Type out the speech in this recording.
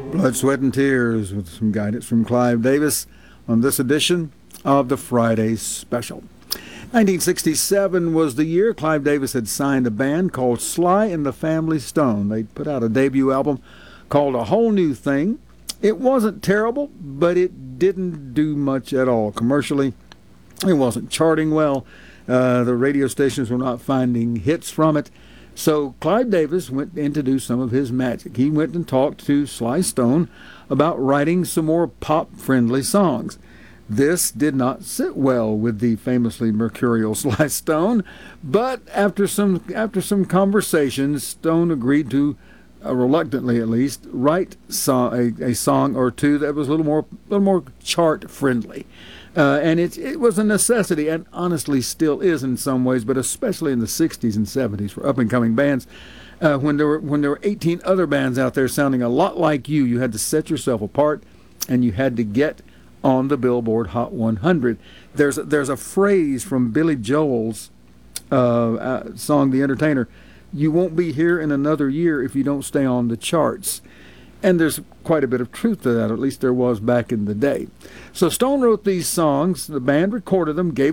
Blood, Sweat, and Tears with some guidance from Clive Davis on this edition of the Friday Special. 1967 was the year Clive Davis had signed a band called Sly and the Family Stone. They put out a debut album called A Whole New Thing. It wasn't terrible, but it didn't do much at all commercially. It wasn't charting well. The radio stations were not finding hits from it. So Clive Davis went in to do some of his magic. He went and talked to Sly Stone about writing some more pop-friendly songs. This did not sit well with the famously mercurial Sly Stone, but after some conversations, Stone agreed to, reluctantly at least, write a song or two that was a little more chart-friendly. And it was a necessity, and honestly still is in some ways, but especially in the 60s and 70s for up-and-coming bands. When there were 18 other bands out there sounding a lot like you had to set yourself apart, and you had to get on the Billboard Hot 100. There's a phrase from Billy Joel's song, The Entertainer: "You won't be here in another year if you don't stay on the charts." And there's quite a bit of truth to that, or at least there was back in the day. So Stone wrote these songs, the band recorded them, gave